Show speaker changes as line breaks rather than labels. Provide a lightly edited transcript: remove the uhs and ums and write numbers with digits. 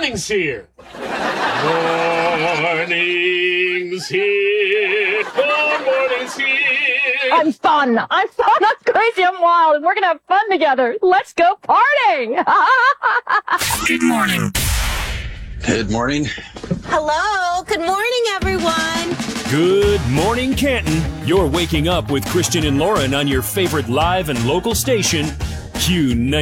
morning's here. Morning's here. Good morning's here.
I'm fun. I'm crazy. I'm wild. And we're going to have fun together. Let's go partying.
Good morning.
Good morning.
Hello. Good morning, everyone.
Good morning, Canton. You're waking up with Christian and Lauren on your favorite live and local station, Q90.